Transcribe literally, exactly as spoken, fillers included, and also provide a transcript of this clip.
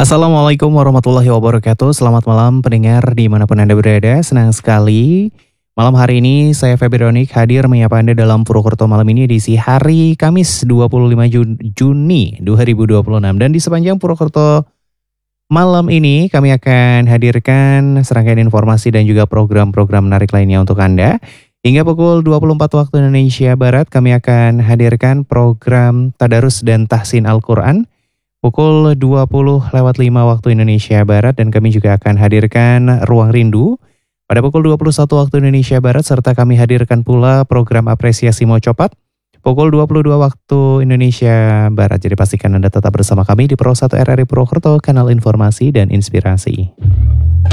Assalamualaikum warahmatullahi wabarakatuh. Selamat malam pendengar dimanapun Anda berada. Senang sekali malam hari ini saya Febironik hadir menyapa Anda dalam Purwokerto malam ini edisi hari Kamis dua puluh lima Jun- Juni dua ribu dua puluh enam. Dan di sepanjang Purwokerto malam ini kami akan hadirkan serangkaian informasi dan juga program-program menarik lainnya untuk Anda. Hingga pukul dua puluh empat waktu Indonesia Barat kami akan hadirkan program Tadarus dan Tahsin Al-Quran pukul dua puluh lewat lima waktu Indonesia Barat, dan kami juga akan hadirkan Ruang Rindu pada pukul dua puluh satu waktu Indonesia Barat, serta kami hadirkan pula program apresiasi Mocopat pukul dua puluh dua waktu Indonesia Barat. Jadi pastikan Anda tetap bersama kami di Pro satu R R I Purwokerto, kanal informasi dan inspirasi.